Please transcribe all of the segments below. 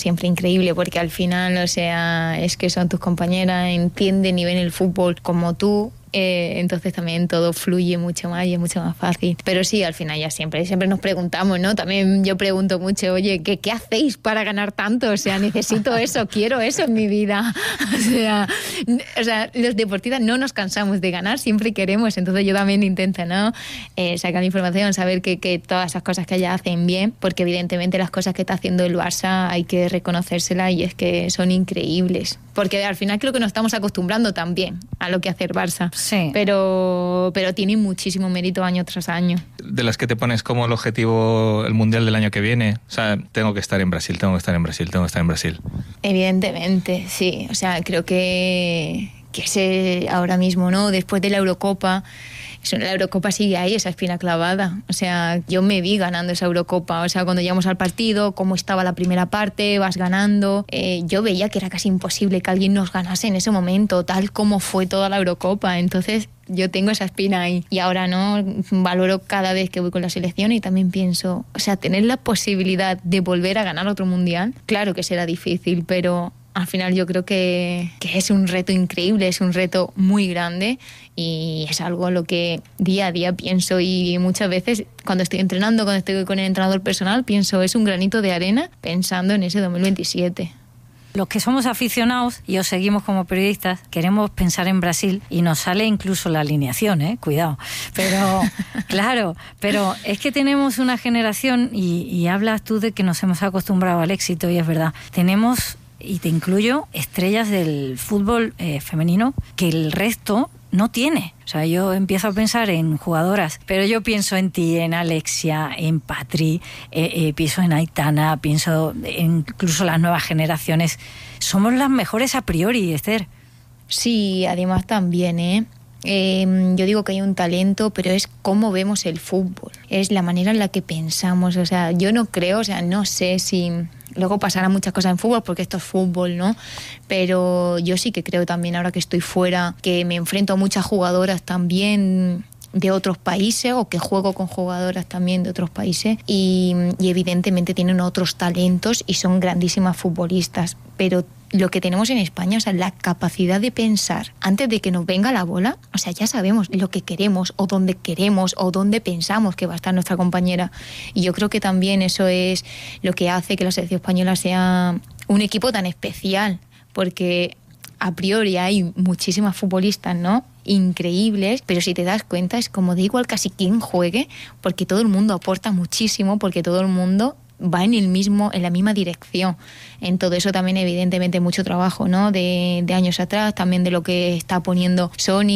siempre increíble, porque al final, o sea, es que son tus compañeras, entienden y ven el fútbol como tú. Entonces también todo fluye mucho más y es mucho más fácil. Pero sí, al final ya siempre nos preguntamos, ¿no? También yo pregunto mucho, oye, ¿qué hacéis para ganar tanto? O sea, necesito eso, quiero eso en mi vida. O sea, los deportistas no nos cansamos de ganar, siempre queremos. Entonces yo también intento, ¿no? Sacar información, saber que todas esas cosas que ella hacen bien, porque evidentemente las cosas que está haciendo el Barça hay que reconocérselas y es que son increíbles. Porque al final creo que nos estamos acostumbrando también a lo que hace el Barça. Sí. Pero tiene muchísimo mérito año tras año. De las que te pones como el objetivo el Mundial del año que viene, o sea, tengo que estar en Brasil. Evidentemente, sí. O sea, creo que ese ahora mismo, ¿no? Después de la Eurocopa, la Eurocopa sigue ahí, esa espina clavada. O sea, yo me vi ganando esa Eurocopa. O sea, cuando llegamos al partido, cómo estaba la primera parte, vas ganando. Yo veía que era casi imposible que alguien nos ganase en ese momento, tal como fue toda la Eurocopa. Entonces, yo tengo esa espina ahí. Y ahora no, valoro cada vez que voy con la selección y también pienso, o sea, tener la posibilidad de volver a ganar otro mundial, claro que será difícil, pero al final yo creo que es un reto increíble, es un reto muy grande y es algo a lo que día a día pienso y muchas veces cuando estoy entrenando, cuando estoy con el entrenador personal, pienso es un granito de arena pensando en ese 2027. Los que somos aficionados y os seguimos como periodistas, queremos pensar en Brasil y nos sale incluso la alineación, cuidado. Pero, claro, pero es que tenemos una generación y hablas tú de que nos hemos acostumbrado al éxito y es verdad. Tenemos, y te incluyo, estrellas del fútbol femenino que el resto no tiene. O sea, yo empiezo a pensar en jugadoras, pero yo pienso en ti, en Alexia, en Patri, pienso en Aitana, pienso en incluso las nuevas generaciones. Somos las mejores a priori, Esther. Sí, además también, yo digo que hay un talento, pero es cómo vemos el fútbol, es la manera en la que pensamos. O sea, yo no creo, o sea, no sé si luego pasarán muchas cosas en fútbol porque esto es fútbol, ¿no? Pero yo sí que creo también, ahora que estoy fuera, que me enfrento a muchas jugadoras también de otros países o que juego con jugadoras también de otros países y evidentemente tienen otros talentos y son grandísimas futbolistas, pero lo que tenemos en España, o sea, la capacidad de pensar antes de que nos venga la bola, o sea, ya sabemos lo que queremos o dónde pensamos que va a estar nuestra compañera. Y yo creo que también eso es lo que hace que la selección española sea un equipo tan especial, porque a priori hay muchísimas futbolistas, ¿no?, increíbles, pero si te das cuenta es como da igual casi quién juegue, porque todo el mundo aporta muchísimo, porque todo el mundo va en la misma dirección. En todo eso también evidentemente mucho trabajo, ¿no?, de años atrás, también de lo que está poniendo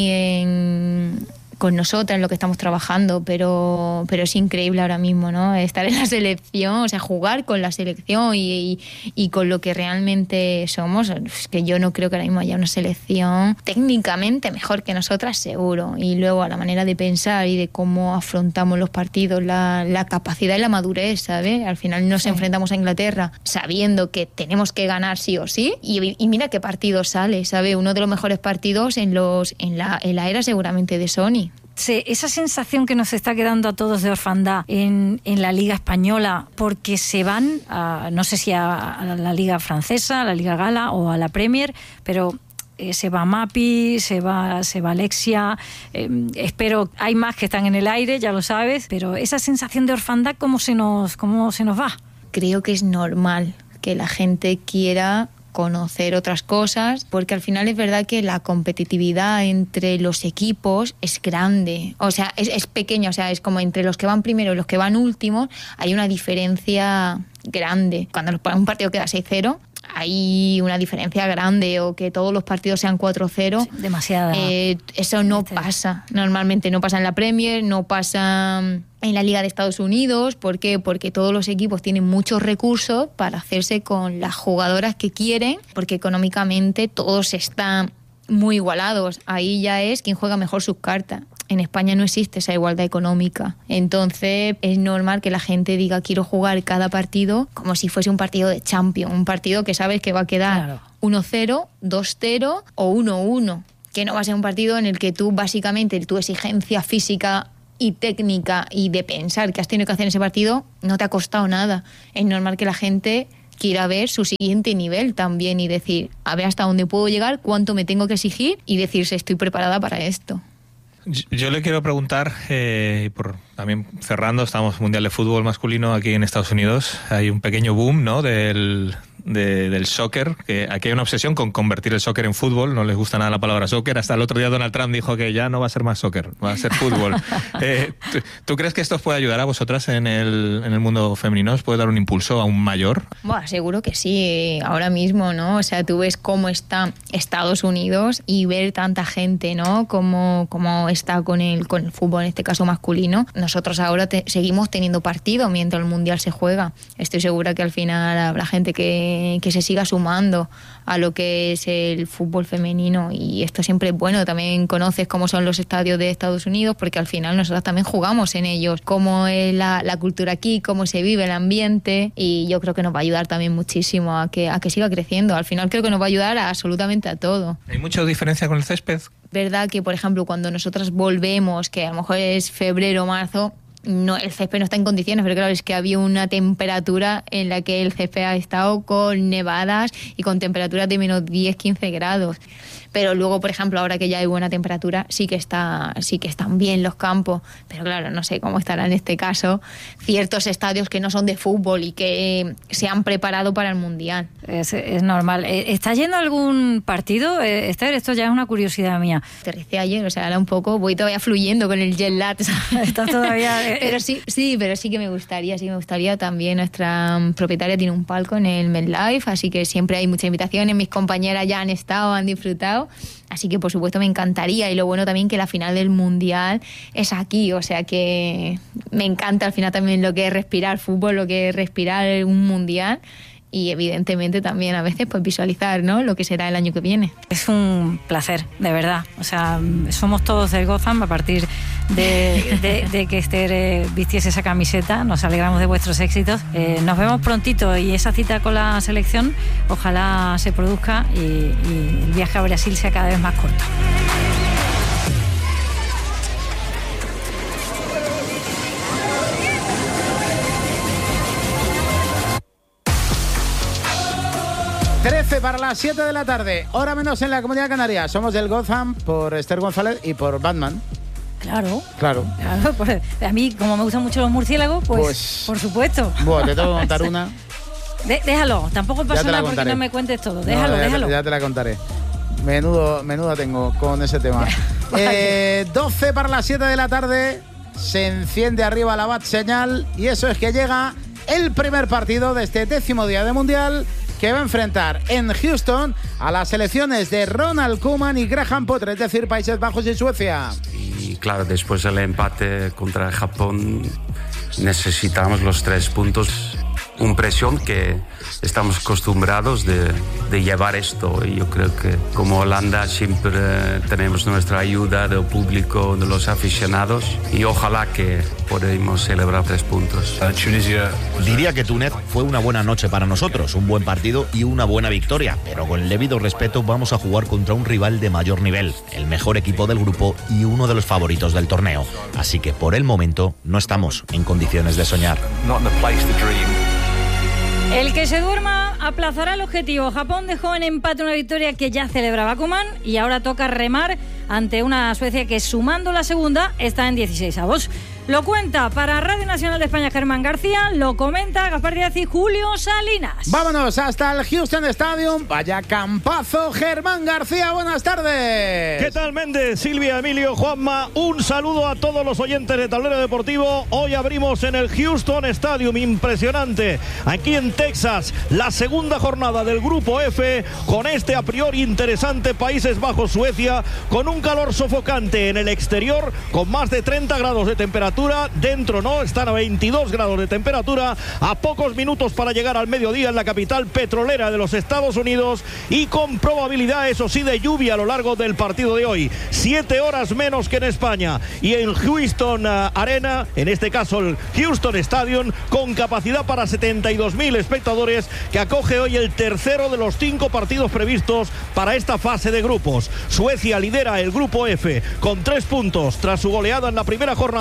Sony con nosotras, en lo que estamos trabajando, pero es increíble ahora mismo, ¿no?, estar en la selección, o sea, jugar con la selección y con lo que realmente somos. Es que yo no creo que ahora mismo haya una selección técnicamente mejor que nosotras, seguro. Y luego a la manera de pensar y de cómo afrontamos los partidos, la capacidad y la madurez, ¿sabes? Al final nos enfrentamos a Inglaterra sabiendo que tenemos que ganar sí o sí, y mira qué partido sale, ¿sabes? Uno de los mejores partidos en la era seguramente de Sony. Sí, esa sensación que nos está quedando a todos de orfandad en la Liga Española, porque se van, no sé si a la Liga Francesa, a la Liga Gala o a la Premier, pero se va Mapi, se va Alexia, espero, hay más que están en el aire, ya lo sabes, pero esa sensación de orfandad, ¿cómo se nos va? Creo que es normal que la gente quiera conocer otras cosas, porque al final es verdad que la competitividad entre los equipos es grande, o sea, es pequeña, o sea, es como entre los que van primero y los que van últimos hay una diferencia grande. Cuando un partido queda 6-0, hay una diferencia grande, o que todos los partidos sean 4-0. Sí, demasiada. Eso no pasa. Normalmente no pasa en la Premier, no pasa en la Liga de Estados Unidos. ¿Por qué? Porque todos los equipos tienen muchos recursos para hacerse con las jugadoras que quieren, porque económicamente todos están muy igualados. Ahí ya es quien juega mejor sus cartas. En España no existe esa igualdad económica. Entonces es normal que la gente diga quiero jugar cada partido como si fuese un partido de Champions, un partido que sabes que va a quedar 1-0, 2-0 o 1-1, que no va a ser un partido en el que tú básicamente tu exigencia física y técnica y de pensar que has tenido que hacer en ese partido no te ha costado nada. Es normal que la gente que ir a ver su siguiente nivel también y decir, a ver hasta dónde puedo llegar, cuánto me tengo que exigir y decir si estoy preparada para esto. Yo le quiero preguntar, también cerrando, estamos Mundial de Fútbol masculino aquí en Estados Unidos, hay un pequeño boom, ¿no?, del soccer, que aquí hay una obsesión con convertir el soccer en fútbol, no les gusta nada la palabra soccer, hasta el otro día Donald Trump dijo que ya no va a ser más soccer, va a ser fútbol. ¿Tú crees que esto os puede ayudar a vosotras en el mundo femenino? ¿Os puede dar un impulso aún mayor? Bueno, seguro que sí, ahora mismo, ¿no? O sea, tú ves cómo está Estados Unidos y ver tanta gente, ¿no?, cómo está con el fútbol, en este caso masculino. Nosotros ahora seguimos teniendo partido mientras el Mundial se juega. Estoy segura que al final habrá gente que se siga sumando a lo que es el fútbol femenino, y esto siempre es bueno. También conoces cómo son los estadios de Estados Unidos, porque al final nosotros también jugamos en ellos, cómo es la cultura aquí, cómo se vive el ambiente, y yo creo que nos va a ayudar también muchísimo a que siga creciendo. Al final creo que nos va a ayudar absolutamente a todo. ¿Hay mucha diferencia con el césped? Verdad que, por ejemplo, cuando nosotras volvemos, que a lo mejor es febrero o marzo, no, el césped no está en condiciones, pero claro, es que había una temperatura en la que el césped ha estado con nevadas y con temperaturas de menos 10-15 grados. Pero luego, por ejemplo, ahora que ya hay buena temperatura, sí que están bien los campos. Pero claro, no sé cómo estará en este caso ciertos estadios que no son de fútbol y que se han preparado para el Mundial. Es normal. ¿Está yendo algún partido, Esther? Esto ya es una curiosidad mía. Aterricé ayer, o sea, ahora un poco voy todavía fluyendo con el jet lag. Está todavía... Pero sí que me gustaría también. Nuestra propietaria tiene un palco en el MetLife, así que siempre hay muchas invitaciones. Mis compañeras ya han estado, han disfrutado. Así que por supuesto me encantaría, y lo bueno también que la final del Mundial es aquí, o sea que me encanta al final también lo que es respirar fútbol, lo que es respirar un Mundial, y evidentemente también a veces pues visualizar, ¿no?, lo que será el año que viene. Es un placer, de verdad. O sea, somos todos del Gotham a partir de que Esther vistiese esa camiseta. Nos alegramos de vuestros éxitos. Nos vemos prontito, y esa cita con la selección ojalá se produzca y el viaje a Brasil sea cada vez más corto. Para las 7 de la tarde, hora menos en la Comunidad Canaria. Somos del Gotham por Esther González y por Batman. Claro. Pues, a mí, como me gustan mucho los murciélagos, pues por supuesto. Bueno, te tengo que contar una. Déjalo, tampoco pasa nada porque no me cuentes todo. Déjalo. Ya te la contaré. Menudo tengo con ese tema. 12 para las 7 de la tarde, se enciende arriba la bat señal, y eso es que llega el primer partido de este 10º día de Mundial, que va a enfrentar en Houston a las selecciones de Ronald Koeman y Graham Potter, es decir, Países Bajos y Suecia. Y claro, después del empate contra Japón necesitamos los 3 puntos. Una presión que estamos acostumbrados de llevar esto, y yo creo que como Holanda siempre tenemos nuestra ayuda del público, de los aficionados, y ojalá que podamos celebrar 3 puntos. Diría que Túnez fue una buena noche para nosotros, un buen partido y una buena victoria, pero con el debido respeto vamos a jugar contra un rival de mayor nivel, el mejor equipo del grupo y uno de los favoritos del torneo, así que por el momento no estamos en condiciones de soñar. El que se duerma aplazará el objetivo. Japón dejó en empate una victoria que ya celebraba Koeman, y ahora toca remar ante una Suecia que, sumando la segunda, está en 16avos. Lo cuenta para Radio Nacional de España Germán García, lo comenta Gaspar Díaz y Julio Salinas. Vámonos hasta el Houston Stadium. Vaya campazo, Germán García, buenas tardes. ¿Qué tal, Méndez, Silvia, Emilio, Juanma? Un saludo a todos los oyentes de Tablero Deportivo. Hoy abrimos en el Houston Stadium, impresionante, aquí en Texas, la segunda jornada del Grupo F, con este a priori interesante Países Bajos-Suecia, con un calor sofocante en el exterior, con más de 30 grados de temperatura. Dentro no, están a 22 grados de temperatura, a pocos minutos para llegar al mediodía en la capital petrolera de los Estados Unidos, y con probabilidad, eso sí, de lluvia a lo largo del partido de hoy. 7 horas menos que en España, y en Houston Arena, en este caso el Houston Stadium, con capacidad para 72.000 espectadores, que acoge hoy el tercero de los 5 partidos previstos para esta fase de grupos. Suecia lidera el Grupo F con 3 puntos tras su goleada en la primera jornada ante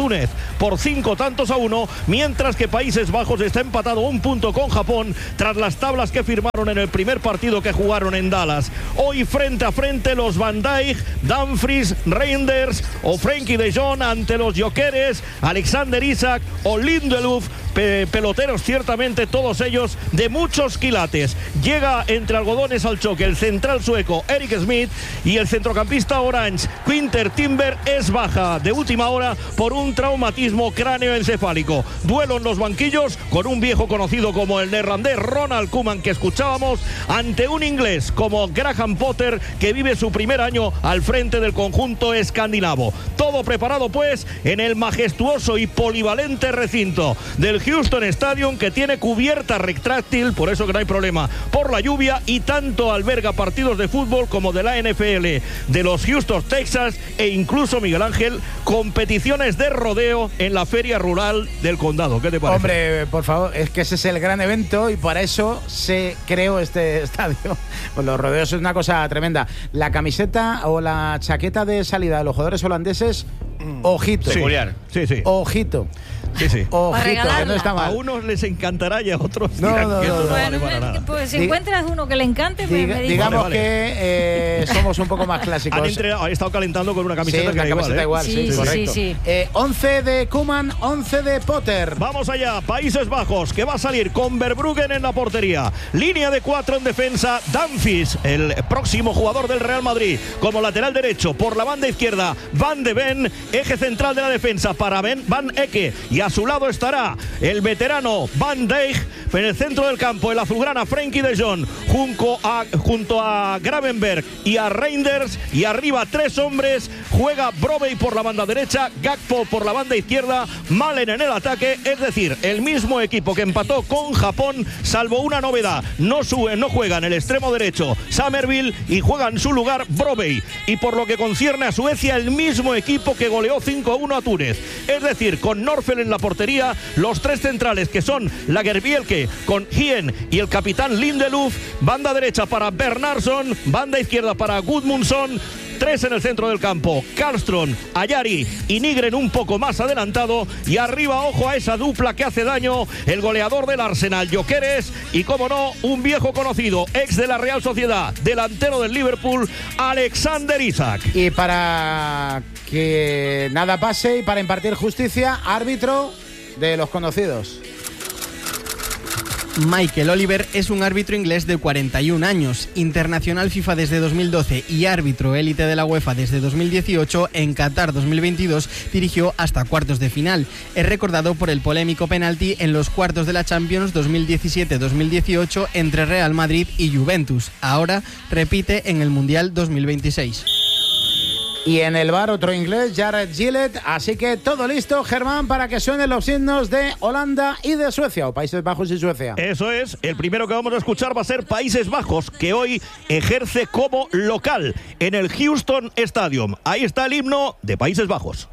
Túnez por 5-1, mientras que Países Bajos está empatado a un punto con Japón tras las tablas que firmaron en el primer partido que jugaron en Dallas. Hoy frente a frente los Van Dijk, Dumfries, Reinders o Frenkie de Jong ante los Gyökeres, Alexander Isak o Lindelöf, peloteros ciertamente todos ellos de muchos quilates. Llega entre algodones al choque el central sueco Eric Smith y el centrocampista Orange Quinter Timber es baja de última hora por un traumatismo cráneoencefálico. Duelo en los banquillos con un viejo conocido como el neerlandés Ronald Koeman que escuchábamos ante un inglés como Graham Potter que vive su primer año al frente del conjunto escandinavo. Todo preparado pues en el majestuoso y polivalente recinto del Houston Stadium, que tiene cubierta retráctil, por eso que no hay problema por la lluvia, y tanto alberga partidos de fútbol como de la NFL, de los Houston Texans e incluso, Miguel Ángel, competiciones de rodeo en la feria rural del condado. ¿Qué te parece? Hombre, por favor, es que ese es el gran evento y para eso se creó este estadio. Pues los rodeos es una cosa tremenda. La camiseta o la chaqueta de salida de los jugadores holandeses, ojito. Peculiar. Sí, sí. Ojito. Sí, sí. Ojito, que no está mal. A unos les encantará y a otros No, dirán no, que no, esto no. vale para nada. Pues si encuentras uno que le encante, me dices. Digamos Vale. que somos un poco más clásicos. Han estado calentando con una Sí, camiseta que una da camiseta igual, Sí, sí, correcto. sí. 11 de Koeman, 11 de Potter. Vamos allá, Países Bajos, que va a salir con Verbruggen en la portería. Línea de 4 en defensa, Dumfries, el próximo jugador del Real Madrid, como lateral derecho. Por la banda izquierda, Van de Ven, eje central de la defensa para Van Ecke. Y a su lado estará el veterano Van Dijk. En el centro del campo, el azulgrana Frenkie de Jong, junto a Gravenberg y a Reinders. Y arriba 3 hombres, juega Brobbey por la banda derecha, Gakpo por la banda izquierda, Malen en el ataque. Es decir, el mismo equipo que empató con Japón, salvo una novedad: no juega en el extremo derecho Summerville y juega en su lugar Brobbey. Y por lo que concierne a Suecia, el mismo equipo que goleó 5-1 a Túnez. Es decir, con Norfel en la portería, los 3 centrales que son Lagerbielke con Hien y el capitán Lindelöf, banda derecha para Bernhardsson, banda izquierda para Gudmundsson. 3 en el centro del campo, Karlström, Ayari y Nygren un poco más adelantado. Y arriba, ojo a esa dupla que hace daño, el goleador del Arsenal, Gyökeres, y como no, un viejo conocido, ex de la Real Sociedad, delantero del Liverpool, Alexander Isak. Y para que nada pase y para impartir justicia, árbitro de los conocidos. Michael Oliver es un árbitro inglés de 41 años, internacional FIFA desde 2012 y árbitro élite de la UEFA desde 2018. En Qatar 2022 dirigió hasta cuartos de final. Es recordado por el polémico penalti en los cuartos de la Champions 2017-2018 entre Real Madrid y Juventus. Ahora repite en el Mundial 2026. Y en el bar otro inglés, Jared Gillett. Así que todo listo, Germán, para que suenen los himnos de Holanda y de Suecia, o Países Bajos y Suecia. Eso es, el primero que vamos a escuchar va a ser Países Bajos, que hoy ejerce como local en el Houston Stadium. Ahí está el himno de Países Bajos.